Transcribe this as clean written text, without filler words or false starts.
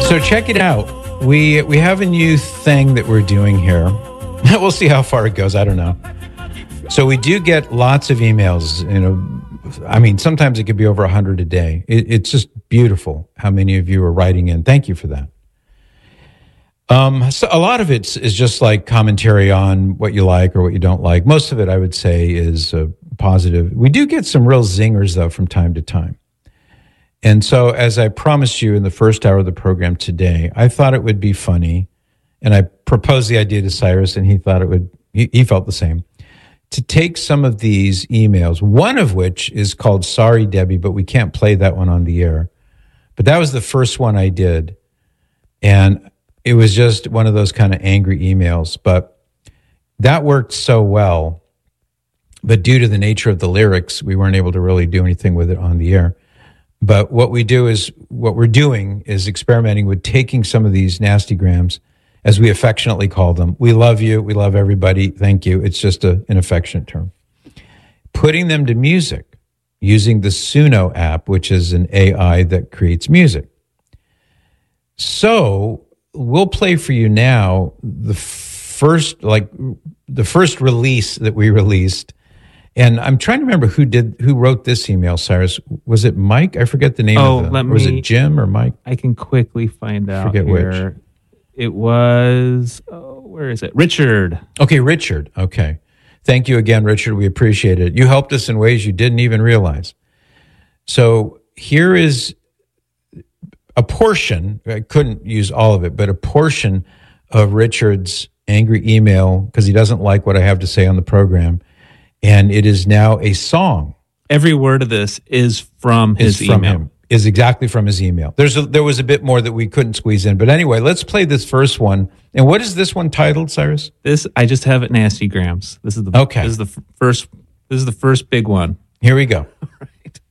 So check it out. We have a new thing that we're doing here. We'll see how far it goes. I don't know. So we do get lots of emails. I mean, sometimes it could be over 100 a day. It's just beautiful how many of you are writing in. Thank you for that. So a lot of it is just like commentary on what you like or what you don't like. Most of it, I would say, is positive. We do get some real zingers, though, from time to time. And so, as I promised you in the first hour of the program today, I thought it would be funny, and I proposed the idea to Cyrus, and he thought it would. He felt the same. To take some of these emails, one of which is called "Sorry, Debbie," but we can't play that one on the air. But that was the first one I did, and it was just one of those kind of angry emails. But that worked so well. But due to the nature of the lyrics, we weren't able to really do anything with it on the air. But what we're doing is experimenting with taking some of these nasty grams, as we affectionately call them. We love you. We love everybody. Thank you. It's just an affectionate term. Putting them to music using the Suno app, which is an AI that creates music. So we'll play for you now the first release that we released. And I'm trying to remember who wrote this email, Cyrus. Was it Mike? I forget the name of it. Was it Jim or Mike? I can quickly find out. Forget here. Which. It was, where is it? Richard. Okay, Richard. Okay. Thank you again, Richard. We appreciate it. You helped us in ways you didn't even realize. So here is a portion, I couldn't use all of it, but a portion of Richard's angry email because he doesn't like what I have to say on the program. And it is now a song. Every word of this is from his email. Is exactly from his email. There was a bit more that we couldn't squeeze in. But anyway, let's play this first one. And what is this one titled, Cyrus? I just have it Nasty Grams. This is the first big one. Here we go. All right.